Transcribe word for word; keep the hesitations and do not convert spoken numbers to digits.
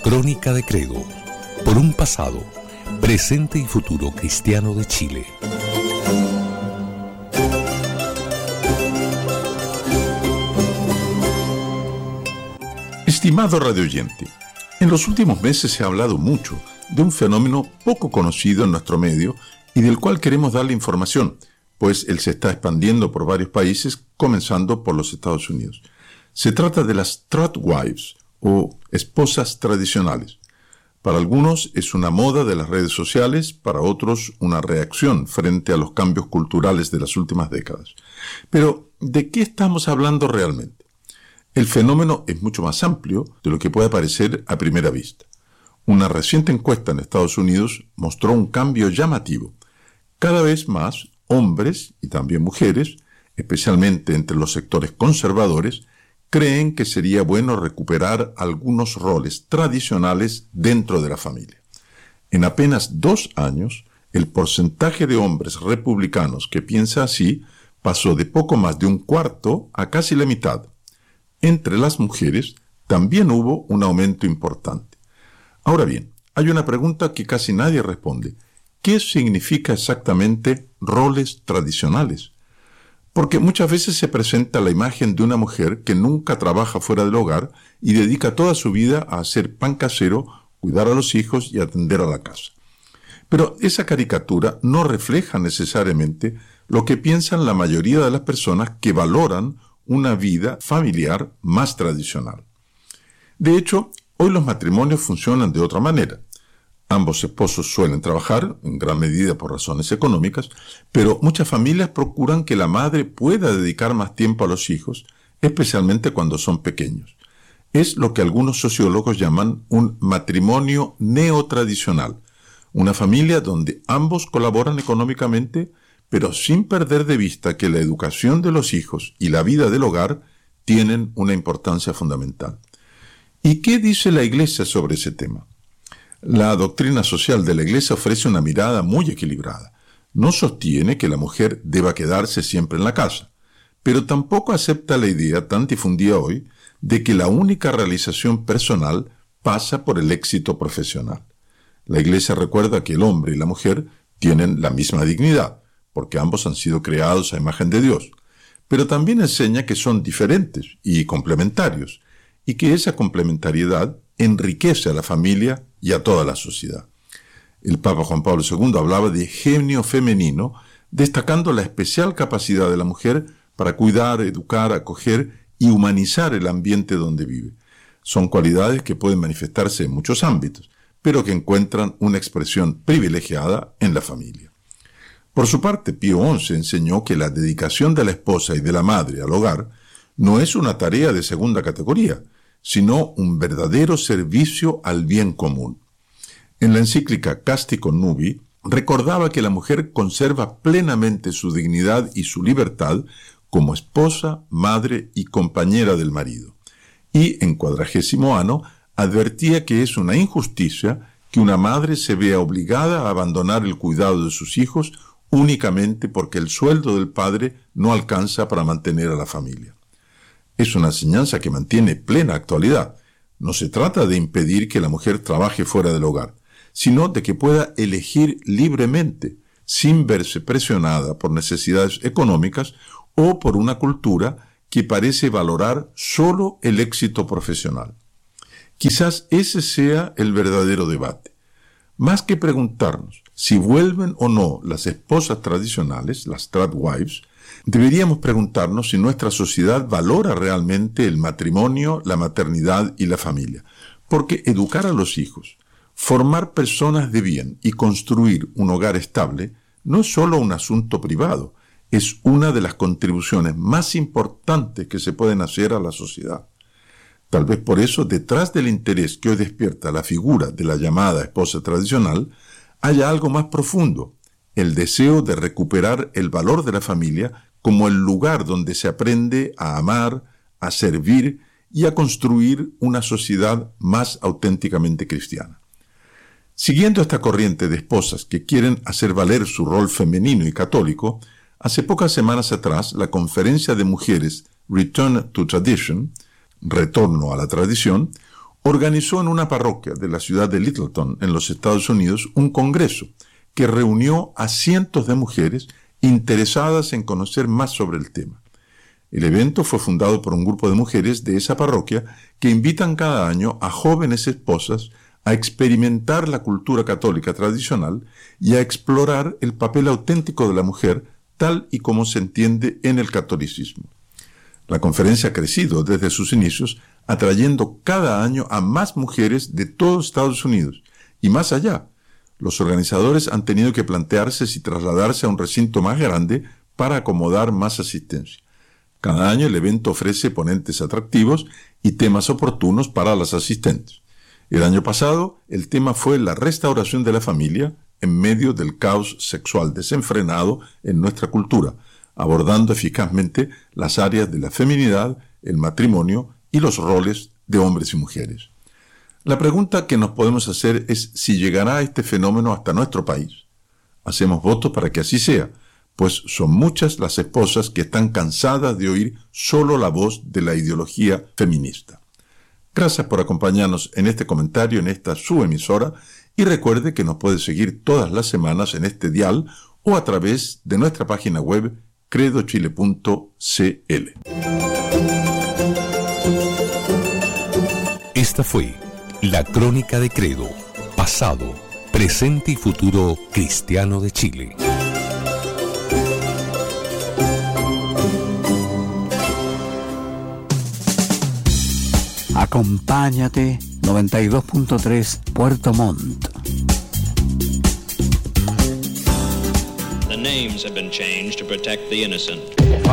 Crónica de Credo, por un pasado, presente y futuro cristiano de Chile. Estimado radioyente, en los últimos meses se ha hablado mucho de un fenómeno poco conocido en nuestro medio y del cual queremos darle información, pues él se está expandiendo por varios países, comenzando por los Estados Unidos. Se trata de las Tradwives, o esposas tradicionales. Para algunos es una moda de las redes sociales, para otros una reacción frente a los cambios culturales de las últimas décadas. Pero, ¿de qué estamos hablando realmente? El fenómeno es mucho más amplio de lo que puede parecer a primera vista. Una reciente encuesta en Estados Unidos mostró un cambio llamativo. Cada vez más hombres y también mujeres, especialmente entre los sectores conservadores, creen que sería bueno recuperar algunos roles tradicionales dentro de la familia. En apenas dos años, el porcentaje de hombres republicanos que piensa así pasó de poco más de un cuarto a casi la mitad. Entre las mujeres también hubo un aumento importante. Ahora bien, hay una pregunta que casi nadie responde. ¿Qué significa exactamente roles tradicionales? Porque muchas veces se presenta la imagen de una mujer que nunca trabaja fuera del hogar y dedica toda su vida a hacer pan casero, cuidar a los hijos y atender a la casa. Pero esa caricatura no refleja necesariamente lo que piensan la mayoría de las personas que valoran una vida familiar más tradicional. De hecho, hoy los matrimonios funcionan de otra manera. Ambos esposos suelen trabajar, en gran medida por razones económicas, pero muchas familias procuran que la madre pueda dedicar más tiempo a los hijos, especialmente cuando son pequeños. Es lo que algunos sociólogos llaman un matrimonio neotradicional, una familia donde ambos colaboran económicamente, pero sin perder de vista que la educación de los hijos y la vida del hogar tienen una importancia fundamental. ¿Y qué dice la Iglesia sobre ese tema? La doctrina social de la Iglesia ofrece una mirada muy equilibrada. No sostiene que la mujer deba quedarse siempre en la casa, pero tampoco acepta la idea tan difundida hoy de que la única realización personal pasa por el éxito profesional. La Iglesia recuerda que el hombre y la mujer tienen la misma dignidad, porque ambos han sido creados a imagen de Dios, pero también enseña que son diferentes y complementarios, y que esa complementariedad enriquece a la familia y a toda la sociedad. El Papa Juan Pablo segundo hablaba de genio femenino, destacando la especial capacidad de la mujer para cuidar, educar, acoger y humanizar el ambiente donde vive. Son cualidades que pueden manifestarse en muchos ámbitos, pero que encuentran una expresión privilegiada en la familia. Por su parte, Pío once enseñó que la dedicación de la esposa y de la madre al hogar no es una tarea de segunda categoría, sino un verdadero servicio al bien común. En la encíclica Casti Connubii recordaba que la mujer conserva plenamente su dignidad y su libertad como esposa, madre y compañera del marido. Y en Cuadragésimo Ano advertía que es una injusticia que una madre se vea obligada a abandonar el cuidado de sus hijos únicamente porque el sueldo del padre no alcanza para mantener a la familia. Es una enseñanza que mantiene plena actualidad. No se trata de impedir que la mujer trabaje fuera del hogar, sino de que pueda elegir libremente, sin verse presionada por necesidades económicas o por una cultura que parece valorar solo el éxito profesional. Quizás ese sea el verdadero debate. Más que preguntarnos si vuelven o no las esposas tradicionales, las Tradwives, deberíamos preguntarnos si nuestra sociedad valora realmente el matrimonio, la maternidad y la familia. Porque educar a los hijos, formar personas de bien y construir un hogar estable no es solo un asunto privado, es una de las contribuciones más importantes que se pueden hacer a la sociedad. Tal vez por eso, detrás del interés que hoy despierta la figura de la llamada esposa tradicional, haya algo más profundo, el deseo de recuperar el valor de la familia como el lugar donde se aprende a amar, a servir y a construir una sociedad más auténticamente cristiana. Siguiendo esta corriente de esposas que quieren hacer valer su rol femenino y católico, hace pocas semanas atrás la Conferencia de Mujeres Return to Tradition, Retorno a la Tradición, organizó en una parroquia de la ciudad de Littleton, en los Estados Unidos, un congreso que reunió a cientos de mujeres interesadas en conocer más sobre el tema. El evento fue fundado por un grupo de mujeres de esa parroquia que invitan cada año a jóvenes esposas a experimentar la cultura católica tradicional y a explorar el papel auténtico de la mujer tal y como se entiende en el catolicismo. La conferencia ha crecido desde sus inicios, atrayendo cada año a más mujeres de todo Estados Unidos y más allá. Los organizadores han tenido que plantearse si trasladarse a un recinto más grande para acomodar más asistencia. Cada año el evento ofrece ponentes atractivos y temas oportunos para las asistentes. El año pasado, el tema fue la restauración de la familia en medio del caos sexual desenfrenado en nuestra cultura, abordando eficazmente las áreas de la feminidad, el matrimonio y los roles de hombres y mujeres. La pregunta que nos podemos hacer es si llegará este fenómeno hasta nuestro país. Hacemos votos para que así sea, pues son muchas las esposas que están cansadas de oír solo la voz de la ideología feminista. Gracias por acompañarnos en este comentario en esta su emisora y recuerde que nos puede seguir todas las semanas en este dial o a través de nuestra página web credo chile punto c l. Esta fue la Crónica de Credo, pasado, presente y futuro cristiano de Chile. Acompáñate noventa y dos punto tres Puerto Montt. The names have been changed to protect the innocent.